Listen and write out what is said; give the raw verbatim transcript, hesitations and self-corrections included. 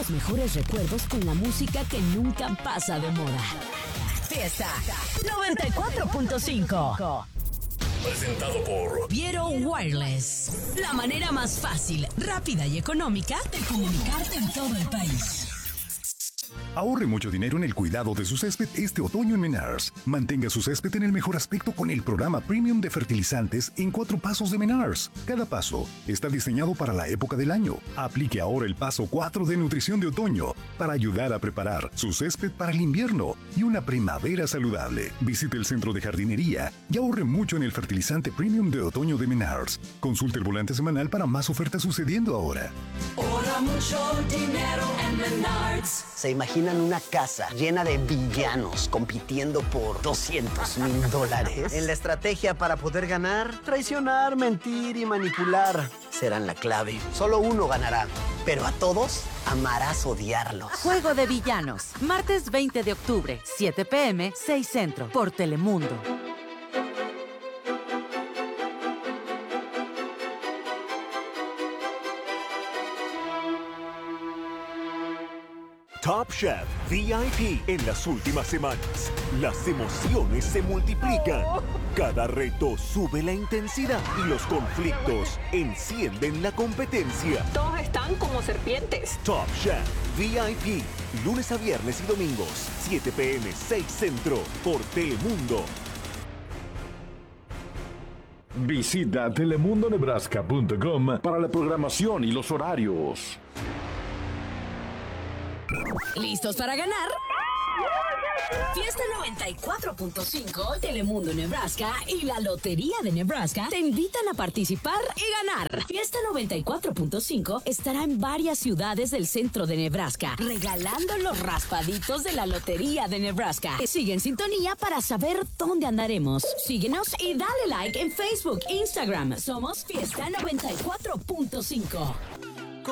los mejores recuerdos con la música que nunca pasa de moda. Fiesta noventa y cuatro punto cinco. Presentado por Viero Wireless. La manera más fácil, rápida y económica de comunicarte en todo el país. Ahorre mucho dinero en el cuidado de su césped este otoño en Menards. Mantenga su césped en el mejor aspecto con el programa Premium de fertilizantes en cuatro pasos de Menards. Cada paso está diseñado para la época del año. Aplique ahora el paso cuatro de nutrición de otoño para ayudar a preparar su césped para el invierno y una primavera saludable. Visite el centro de jardinería y ahorre mucho en el fertilizante Premium de otoño de Menards. Consulte el volante semanal para más ofertas sucediendo ahora. Ahorra mucho dinero en Menards. ¿Se imaginan una casa llena de villanos compitiendo por doscientos mil dólares? En la estrategia para poder ganar, traicionar, mentir y manipular serán la clave. Solo uno ganará, pero a todos amarás odiarlos. Juego de Villanos, martes veinte de octubre, siete p m, seis Centro, por Telemundo. Top Chef V I P en las últimas semanas. Las emociones se multiplican. Cada reto sube la intensidad y los conflictos encienden la competencia. Todos están como serpientes. Top Chef V I P, lunes a viernes y domingos, siete p m, seis Centro, por Telemundo. Visita telemundo nebraska punto com para la programación y los horarios. ¿Listos para ganar? Fiesta noventa y cuatro punto cinco, Telemundo Nebraska y la Lotería de Nebraska te invitan a participar y ganar. Fiesta noventa y cuatro punto cinco estará en varias ciudades del centro de Nebraska, regalando los raspaditos de la Lotería de Nebraska. Sigue en sintonía para saber dónde andaremos. Síguenos y dale like en Facebook, Instagram. Somos Fiesta noventa y cuatro punto cinco.